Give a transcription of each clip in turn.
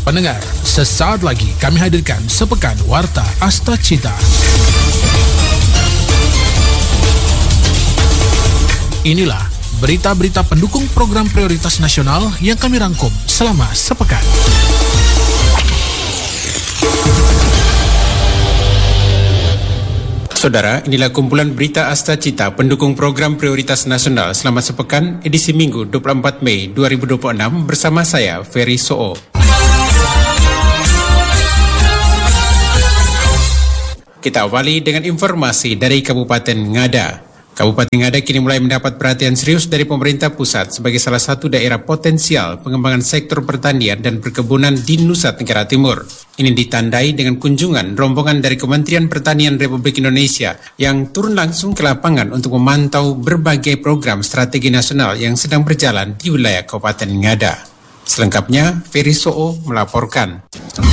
Pendengar, sesaat lagi kami hadirkan Sepekan Warta Asta Cita. Inilah berita-berita pendukung program prioritas nasional yang kami rangkum selama sepekan. Saudara, inilah kumpulan berita Asta Cita pendukung program prioritas nasional selama sepekan edisi Minggu 24 Mei 2026 bersama saya, Ferry Soo. Kita awali dengan informasi dari Kabupaten Ngada. Kabupaten Ngada kini mulai mendapat perhatian serius dari pemerintah pusat sebagai salah satu daerah potensial pengembangan sektor pertanian dan perkebunan di Nusa Tenggara Timur. Ini ditandai dengan kunjungan rombongan dari Kementerian Pertanian Republik Indonesia yang turun langsung ke lapangan untuk memantau berbagai program strategi nasional yang sedang berjalan di wilayah Kabupaten Ngada. Selengkapnya, Ferry Soo melaporkan.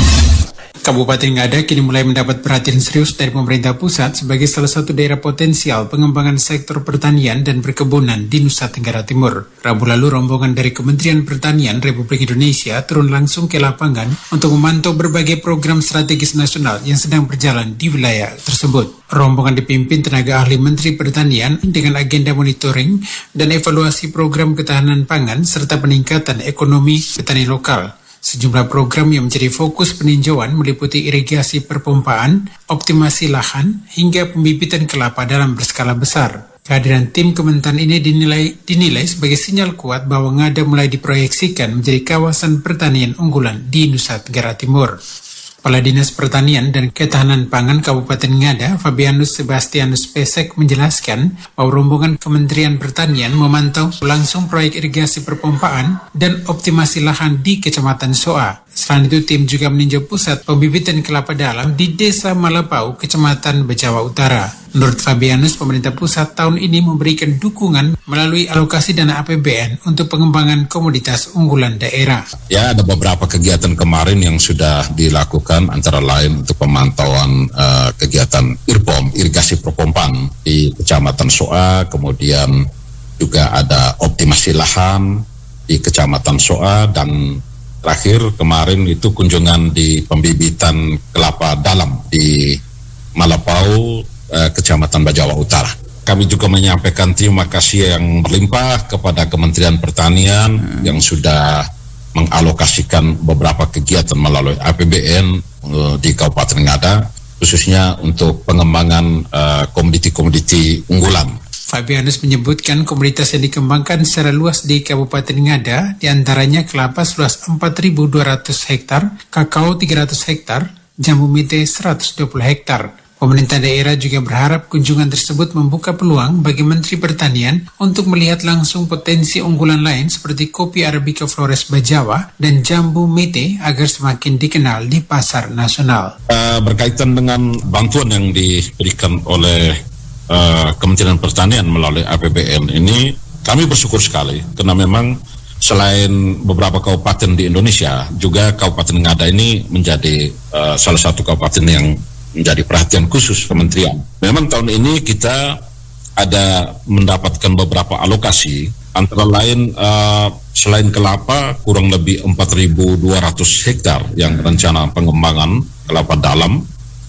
Kabupaten Ngada kini mulai mendapat perhatian serius dari pemerintah pusat sebagai salah satu daerah potensial pengembangan sektor pertanian dan perkebunan di Nusa Tenggara Timur. Rabu lalu rombongan dari Kementerian Pertanian Republik Indonesia turun langsung ke lapangan untuk memantau berbagai program strategis nasional yang sedang berjalan di wilayah tersebut. Rombongan dipimpin tenaga ahli Menteri Pertanian dengan agenda monitoring dan evaluasi program ketahanan pangan serta peningkatan ekonomi petani lokal. Sejumlah program yang menjadi fokus peninjauan meliputi irigasi perpompaan, optimasi lahan, hingga pembibitan kelapa dalam berskala besar. Kehadiran tim Kementan ini dinilai sebagai sinyal kuat bahwa Ngada mulai diproyeksikan menjadi kawasan pertanian unggulan di Nusa Tenggara Timur. Kepala Dinas Pertanian dan Ketahanan Pangan Kabupaten Ngada, Fabianus Sebastianus Pesek menjelaskan bahwa rombongan Kementerian Pertanian memantau langsung proyek irigasi perpompaan dan optimasi lahan di Kecamatan Soa. Selain itu, tim juga meninjau pusat pembibitan kelapa dalam di Desa Malapau, Kecamatan Bejawa Utara. Menurut Fabianus, pemerintah pusat tahun ini memberikan dukungan melalui alokasi dana APBN untuk pengembangan komoditas unggulan daerah. Ya, ada beberapa kegiatan kemarin yang sudah dilakukan, antara lain untuk pemantauan kegiatan IRPOM, irigasi perpompaan di Kecamatan Soa, kemudian juga ada optimasi lahan di Kecamatan Soa, dan terakhir kemarin itu kunjungan di pembibitan kelapa dalam di Malapau, Kecamatan Bejawa Utara. Kami juga menyampaikan terima kasih yang berlimpah kepada Kementerian Pertanian yang sudah mengalokasikan beberapa kegiatan melalui APBN di Kabupaten Ngada, khususnya untuk pengembangan komoditi-komoditi unggulan. Fabianus menyebutkan komoditas yang dikembangkan secara luas di Kabupaten Ngada, diantaranya kelapa seluas 4.200 hektar, kakao 300 hektar, jambu mete 120 hektar. Pemerintah daerah juga berharap kunjungan tersebut membuka peluang bagi Menteri Pertanian untuk melihat langsung potensi unggulan lain seperti kopi Arabica Flores Bajawa dan jambu mete agar semakin dikenal di pasar nasional. Berkaitan dengan bantuan yang diberikan oleh Kementerian Pertanian melalui APBN ini, kami bersyukur sekali karena memang selain beberapa kabupaten di Indonesia, juga Kabupaten Ngada ini menjadi salah satu kabupaten yang menjadi perhatian khusus kementerian. Memang tahun ini kita ada mendapatkan beberapa alokasi, antara lain selain kelapa kurang lebih 4.200 hektar yang rencana pengembangan kelapa dalam,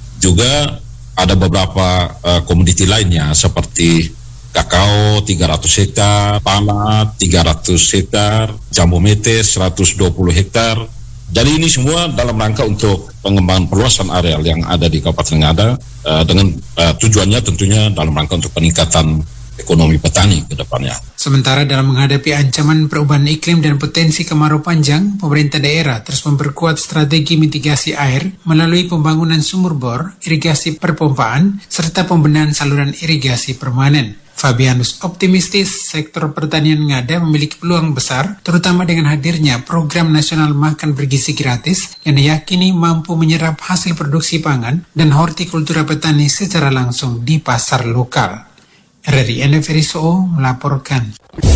juga ada beberapa komoditi lainnya seperti kakao 300 hektar, pala 300 hektar, jambu mete 120 hektar. Jadi ini semua dalam rangka untuk pengembangan perluasan areal yang ada di Kabupaten Ngada dengan tujuannya tentunya dalam rangka untuk peningkatan ekonomi petani ke depannya. Sementara dalam menghadapi ancaman perubahan iklim dan potensi kemarau panjang, pemerintah daerah terus memperkuat strategi mitigasi air melalui pembangunan sumur bor, irigasi perpompaan, serta pembenahan saluran irigasi permanen. Fabianus optimistis sektor pertanian Ngada memiliki peluang besar, terutama dengan hadirnya program nasional makan bergizi gratis yang diyakini mampu menyerap hasil produksi pangan dan hortikultura petani secara langsung di pasar lokal. RRI Ferry Soo melaporkan.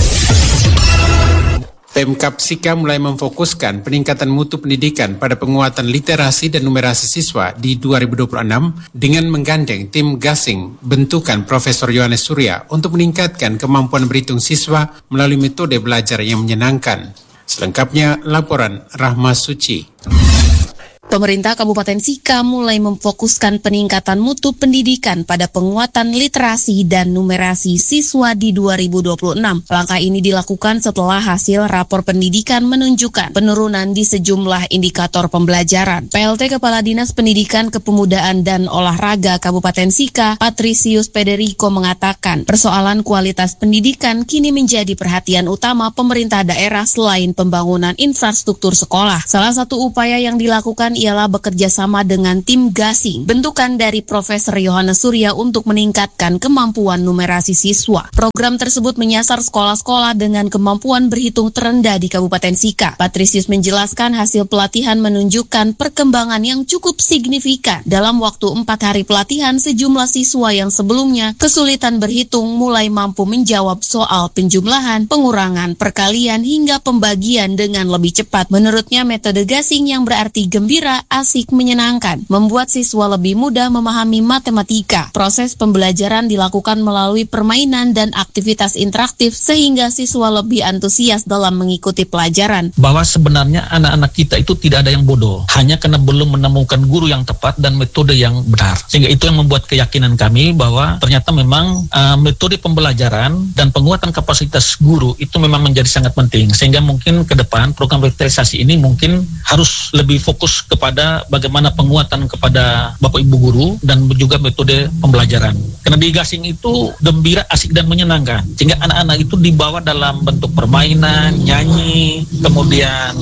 Pemkab Sika mulai memfokuskan peningkatan mutu pendidikan pada penguatan literasi dan numerasi siswa di 2026 dengan menggandeng tim gasing bentukan Profesor Yohanes Surya untuk meningkatkan kemampuan berhitung siswa melalui metode belajar yang menyenangkan. Selengkapnya laporan Rahma Suci. Pemerintah Kabupaten Sika mulai memfokuskan peningkatan mutu pendidikan pada penguatan literasi dan numerasi siswa di 2026. Langkah ini dilakukan setelah hasil rapor pendidikan menunjukkan penurunan di sejumlah indikator pembelajaran. PLT Kepala Dinas Pendidikan, Kepemudaan, dan Olahraga Kabupaten Sika, Patricius Federico, mengatakan persoalan kualitas pendidikan kini menjadi perhatian utama pemerintah daerah selain pembangunan infrastruktur sekolah. Salah satu upaya yang dilakukan ialah bekerja sama dengan tim gasing, bentukan dari Profesor Yohanes Surya untuk meningkatkan kemampuan numerasi siswa. Program tersebut menyasar sekolah-sekolah dengan kemampuan berhitung terendah di Kabupaten Sika. Patricius menjelaskan hasil pelatihan menunjukkan perkembangan yang cukup signifikan. Dalam waktu 4 hari pelatihan, sejumlah siswa yang sebelumnya kesulitan berhitung mulai mampu menjawab soal penjumlahan, pengurangan, perkalian, hingga pembagian dengan lebih cepat. Menurutnya, metode gasing yang berarti gembira, asik, menyenangkan, membuat siswa lebih mudah memahami matematika. Proses pembelajaran dilakukan melalui permainan dan aktivitas interaktif sehingga siswa lebih antusias dalam mengikuti pelajaran. Bahwa sebenarnya anak-anak kita itu tidak ada yang bodoh, hanya karena belum menemukan guru yang tepat dan metode yang benar. Sehingga itu yang membuat keyakinan kami bahwa ternyata memang metode pembelajaran dan penguatan kapasitas guru itu memang menjadi sangat penting. Sehingga mungkin ke depan program revitalisasi ini mungkin harus lebih fokus kepada bagaimana penguatan kepada Bapak Ibu guru dan juga metode pembelajaran. Karena di gasing itu gembira, asik, dan menyenangkan. Sehingga anak-anak itu dibawa dalam bentuk permainan, nyanyi, kemudian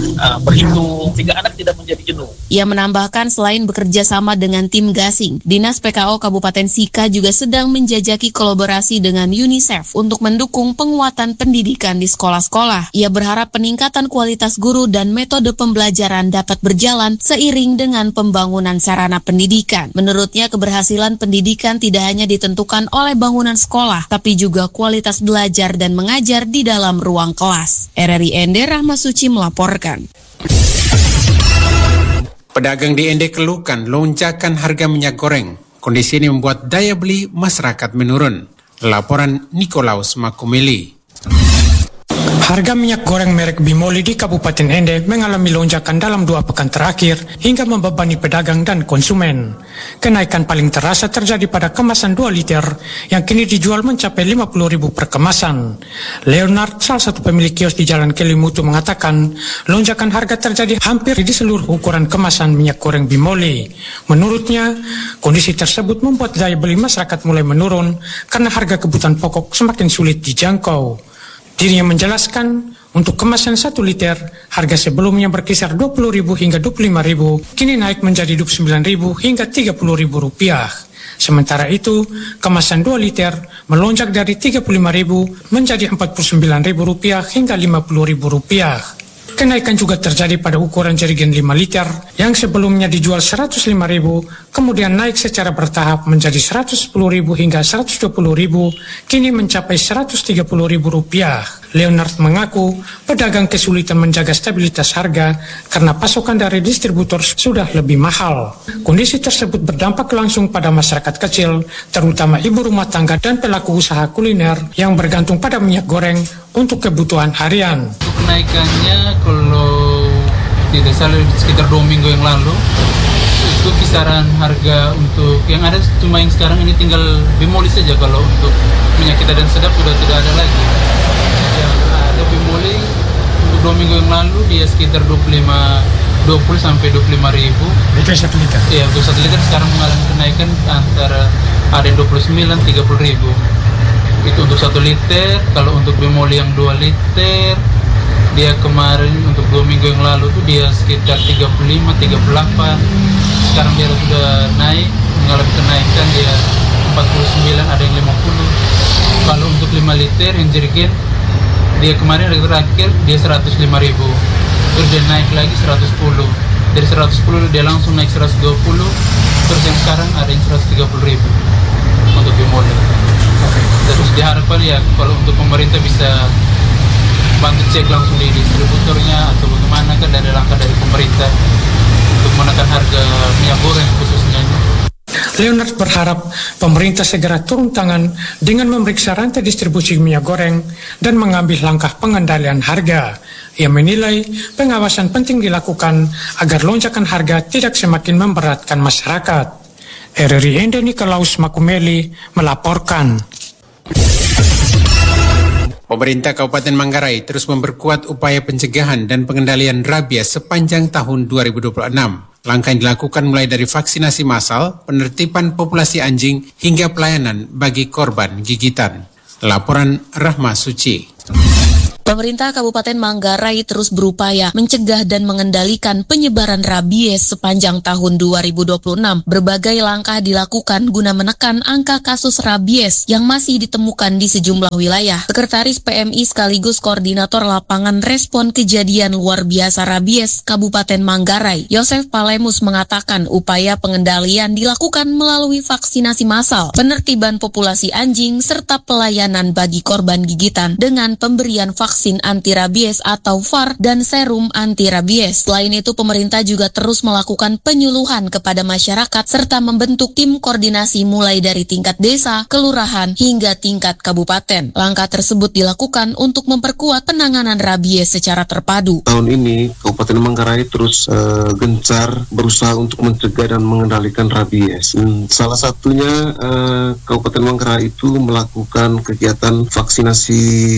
berhitung, sehingga anak tidak menjadi jenuh. Ia menambahkan selain bekerja sama dengan tim gasing, Dinas PKO Kabupaten Sika juga sedang menjajaki kolaborasi dengan UNICEF untuk mendukung penguatan pendidikan di sekolah-sekolah. Ia berharap peningkatan kualitas guru dan metode pembelajaran dapat berjalan seiring dengan pembangunan sarana pendidikan. Menurutnya, keberhasilan pendidikan tidak hanya ditentukan oleh bangunan sekolah, tapi juga kualitas belajar dan mengajar di dalam ruang kelas. RRI Ende Rahmasuci melaporkan. Pedagang di Ende keluhkan lonjakan harga minyak goreng. Kondisi ini membuat daya beli masyarakat menurun. Laporan Nikolaus Makumeli. Harga minyak goreng merek Bimoli di Kabupaten Ende mengalami lonjakan dalam 2 pekan terakhir hingga membebani pedagang dan konsumen. Kenaikan paling terasa terjadi pada kemasan 2 liter yang kini dijual mencapai 50.000 per kemasan. Leonard, salah satu pemilik kios di Jalan Kelimutu, mengatakan lonjakan harga terjadi hampir di seluruh ukuran kemasan minyak goreng Bimoli. Menurutnya, kondisi tersebut membuat daya beli masyarakat mulai menurun karena harga kebutuhan pokok semakin sulit dijangkau. Dirinya menjelaskan, untuk kemasan 1 liter, harga sebelumnya berkisar 20.000 hingga 25.000, kini naik menjadi 29.000 hingga 30.000 rupiah. Sementara itu, kemasan 2 liter melonjak dari 35.000 menjadi 49.000 rupiah hingga 50.000 rupiah. Kenaikan juga terjadi pada ukuran jerigen 5 liter yang sebelumnya dijual 105.000, kemudian naik secara bertahap menjadi 110.000 hingga 120.000, kini mencapai 130.000 rupiah. Leonard mengaku pedagang kesulitan menjaga stabilitas harga karena pasokan dari distributor sudah lebih mahal. Kondisi tersebut berdampak langsung pada masyarakat kecil, terutama ibu rumah tangga dan pelaku usaha kuliner yang bergantung pada minyak goreng untuk kebutuhan harian. Kenaikannya kalau tidak salah sekitar 2 minggu yang lalu itu kisaran harga untuk yang ada cuma yang sekarang ini tinggal Bimoli saja. Kalau untuk minyak kita dan sedap sudah tidak ada lagi. Yang ada Bimoli untuk 2 minggu yang lalu dia sekitar 20 sampai 25 ribu. Itu 1 liter? Iya, untuk 1 liter sekarang mengalami kenaikan antara ada yang 29-30 ribu. Itu untuk 1 liter. Kalau untuk Bimoli yang 2 liter dia kemarin untuk 2 minggu yang lalu tuh dia sekitar 35-38. Sekarang dia sudah naik, mengalami kenaikan, dia 49, ada yang 50. Kalau untuk 5 liter yang jerigen dia kemarin hari terakhir dia 105.000, terus dia naik lagi 110. Dari 110 dia langsung naik 120, terus yang sekarang ada yang 130.000 untuk Bimoli. Terus diharapkan ya kalau untuk pemerintah bisa bantu cek langsung di distributornya atau bagaimana, kan ada langkah dari pemerintah untuk menekan harga minyak goreng khususnya. Leonard berharap pemerintah segera turun tangan dengan memeriksa rantai distribusi minyak goreng dan mengambil langkah pengendalian harga. Ia menilai pengawasan penting dilakukan agar lonjakan harga tidak semakin memberatkan masyarakat. RRI Ende Nikolaus Makumeli melaporkan. Pemerintah Kabupaten Manggarai terus memperkuat upaya pencegahan dan pengendalian rabies sepanjang tahun 2026. Langkah yang dilakukan mulai dari vaksinasi massal, penertiban populasi anjing, hingga pelayanan bagi korban gigitan. Laporan Rahma Suci. Pemerintah Kabupaten Manggarai terus berupaya mencegah dan mengendalikan penyebaran rabies sepanjang tahun 2026. Berbagai langkah dilakukan guna menekan angka kasus rabies yang masih ditemukan di sejumlah wilayah. Sekretaris PMI sekaligus Koordinator Lapangan Respon Kejadian Luar Biasa Rabies Kabupaten Manggarai, Yosef Palemus mengatakan upaya pengendalian dilakukan melalui vaksinasi massal, penertiban populasi anjing, serta pelayanan bagi korban gigitan dengan pemberian vaksin anti-rabies atau VAR dan serum anti-rabies. Selain itu, pemerintah juga terus melakukan penyuluhan kepada masyarakat serta membentuk tim koordinasi mulai dari tingkat desa, kelurahan, hingga tingkat kabupaten. Langkah tersebut dilakukan untuk memperkuat penanganan rabies secara terpadu. Tahun ini, Kabupaten Manggarai terus gencar berusaha untuk mencegah dan mengendalikan rabies. Salah satunya, Kabupaten Manggarai itu melakukan kegiatan vaksinasi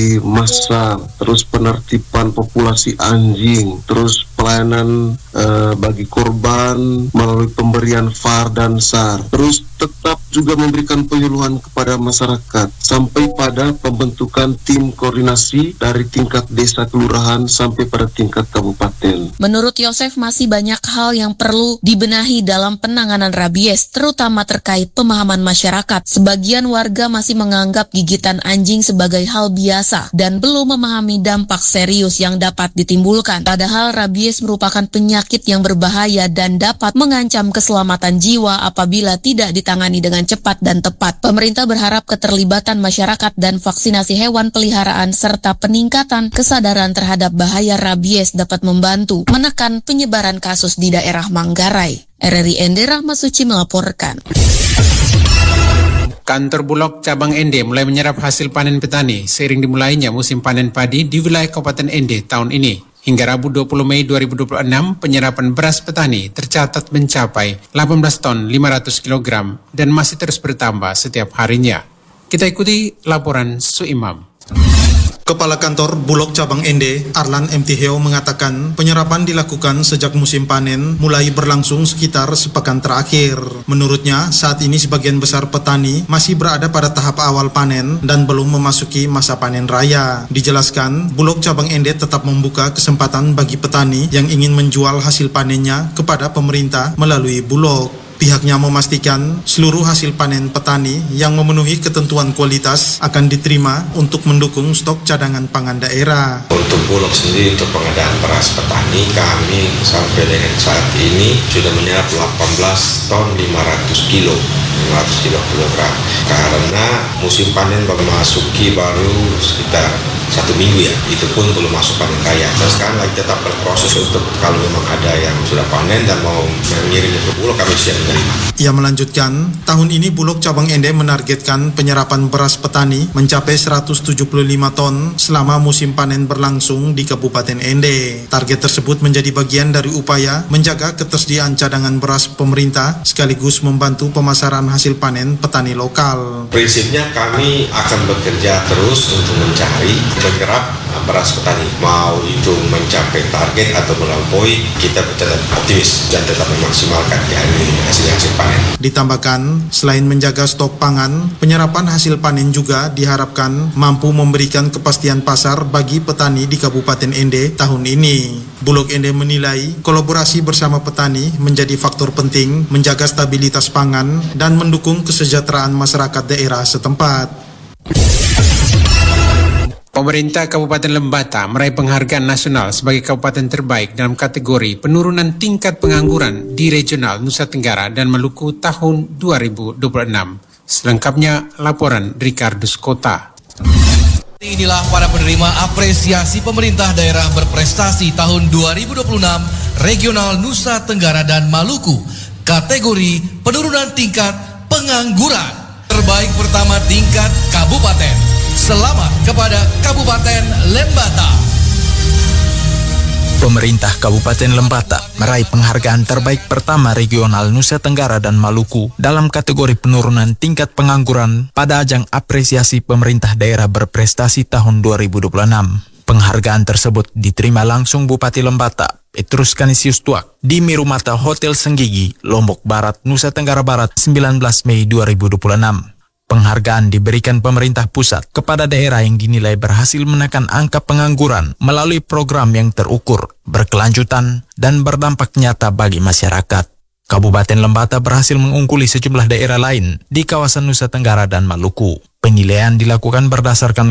massal, terus penertiban populasi anjing, terus pelayanan bagi korban melalui pemberian VAR dan SAR, terus tetap juga memberikan penyuluhan kepada masyarakat sampai pada pembentukan tim koordinasi dari tingkat desa, kelurahan sampai pada tingkat kabupaten. Menurut Yosef, masih banyak hal yang perlu dibenahi dalam penanganan rabies, terutama terkait pemahaman masyarakat. Sebagian warga masih menganggap gigitan anjing sebagai hal biasa dan belum memahami dampak serius yang dapat ditimbulkan. Padahal rabies merupakan penyakit yang berbahaya dan dapat mengancam keselamatan jiwa apabila tidak ditangani dengan cepat dan tepat. Pemerintah berharap keterlibatan masyarakat dan vaksinasi hewan peliharaan serta peningkatan kesadaran terhadap bahaya rabies dapat membantu menekan penyebaran kasus di daerah Manggarai. RRI Ende Rahma Suci melaporkan. Kantor Bulog Cabang Ende mulai menyerap hasil panen petani seiring dimulainya musim panen padi di wilayah Kabupaten Ende tahun ini. Hingga Rabu 20 Mei 2026, penyerapan beras petani tercatat mencapai 18 ton 500 kg dan masih terus bertambah setiap harinya. Kita ikuti laporan Suimam. Kepala Kantor Bulog Cabang Ende, Arlan MT Heo mengatakan penyerapan dilakukan sejak musim panen mulai berlangsung sekitar sepekan terakhir. Menurutnya, saat ini sebagian besar petani masih berada pada tahap awal panen dan belum memasuki masa panen raya. Dijelaskan, Bulog Cabang Ende tetap membuka kesempatan bagi petani yang ingin menjual hasil panennya kepada pemerintah melalui Bulog. Pihaknya memastikan seluruh hasil panen petani yang memenuhi ketentuan kualitas akan diterima untuk mendukung stok cadangan pangan daerah. Untuk Bulog sendiri, untuk pengadaan beras petani, kami sampai dengan saat ini sudah menyerap 18 ton 500 kilogram. Karena musim panen memasuki baru sekitar 1 minggu ya, itu pun belum masuk panen raya. Dan sekarang lagi tetap berproses untuk kalau memang ada yang sudah panen dan mau mengirimnya ke Bulog, kami siap menerima. Ia melanjutkan, tahun ini Bulog Cabang Ende menargetkan penyerapan beras petani mencapai 175 ton selama musim panen berlangsung di Kabupaten Ende. Target tersebut menjadi bagian dari upaya menjaga ketersediaan cadangan beras pemerintah sekaligus membantu pemasaran hasil panen petani lokal. Prinsipnya kami akan bekerja terus untuk mencari bergerak beras petani, mau itu mencapai target atau melampaui, kita tetap optimis dan tetap memaksimalkan hasil panen. Ditambahkan, selain menjaga stok pangan, penyerapan hasil panen juga diharapkan mampu memberikan kepastian pasar bagi petani di Kabupaten Ende tahun ini. Bulog Ende menilai kolaborasi bersama petani menjadi faktor penting menjaga stabilitas pangan dan mendukung kesejahteraan masyarakat daerah setempat. Pemerintah Kabupaten Lembata meraih penghargaan nasional sebagai kabupaten terbaik dalam kategori penurunan tingkat pengangguran di regional Nusa Tenggara dan Maluku tahun 2026. Selengkapnya laporan Ricardus Kota. Inilah para penerima apresiasi pemerintah daerah berprestasi tahun 2026 regional Nusa Tenggara dan Maluku kategori penurunan tingkat pengangguran. Terbaik pertama tingkat kabupaten. Selamat kepada Kabupaten Lembata. Pemerintah Kabupaten Lembata meraih penghargaan terbaik pertama regional Nusa Tenggara dan Maluku dalam kategori penurunan tingkat pengangguran pada ajang apresiasi pemerintah daerah berprestasi tahun 2026. Penghargaan tersebut diterima langsung Bupati Lembata, Petrus Kanisius Tuak, di Mirumata Hotel Senggigi, Lombok Barat, Nusa Tenggara Barat, 19 Mei 2026. Penghargaan diberikan pemerintah pusat kepada daerah yang dinilai berhasil menekan angka pengangguran melalui program yang terukur, berkelanjutan, dan berdampak nyata bagi masyarakat. Kabupaten Lembata berhasil mengungkuli sejumlah daerah lain di kawasan Nusa Tenggara dan Maluku. Penilaian dilakukan berdasarkan